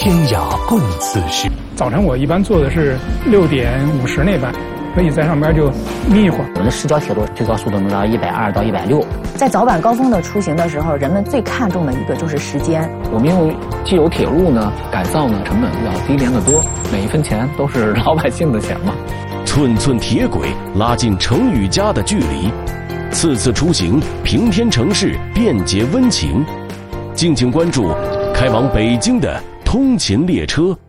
天涯共此时。 早晨我一般坐的是6:50那班，可以在上边就眯一会儿。 我们的市郊铁路最高速度能到120到160。 在早晚高峰的出行的时候，人们最看重的一个就是时间。 我们用既有铁路呢，改造呢，成本要低廉得多，每一分钱都是老百姓的钱嘛。 寸寸铁轨拉近城与家的距离，次次出行平添城市便捷温情。敬请关注开往北京的通勤列车。